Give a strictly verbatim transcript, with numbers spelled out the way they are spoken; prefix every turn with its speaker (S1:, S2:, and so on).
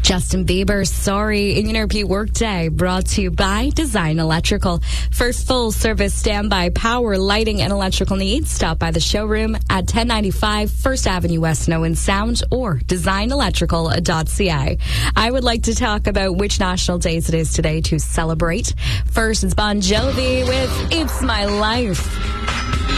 S1: Justin Bieber's Sorry in your repeat workday, brought to you by Design Electrical. For full service standby power, lighting, and electrical needs, stop by the showroom at ten ninety-five First Avenue West, Snow and Sound, or design electrical dot c a. I would like to talk about which national days it is today to celebrate. First, it's Bon Jovi with It's My Life.